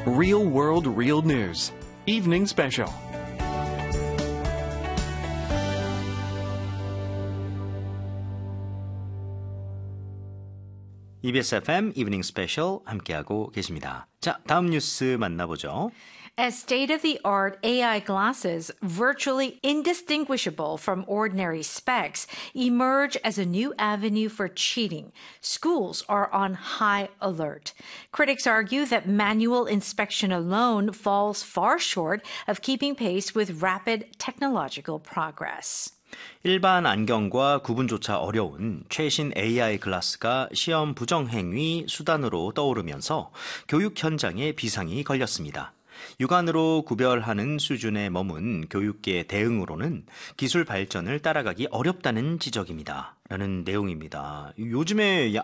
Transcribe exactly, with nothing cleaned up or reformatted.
Real World Real News Evening Special. 이비에스 에프엠 이브닝 스페셜 함께하고 계십니다. 자, 다음 뉴스 만나보죠. As state-of-the-art A I glasses, virtually indistinguishable from ordinary specs, emerge as a new avenue for cheating, schools are on high alert. Critics argue that manual inspection alone falls far short of keeping pace with rapid technological progress. 일반 안경과 구분조차 어려운 최신 에이아이 글라스가 시험 부정행위 수단으로 떠오르면서 교육 현장에 비상이 걸렸습니다. 육안으로 구별하는 수준에 머문 교육계의 대응으로는 기술 발전을 따라가기 어렵다는 지적입니다. 라는 내용입니다. 요즘에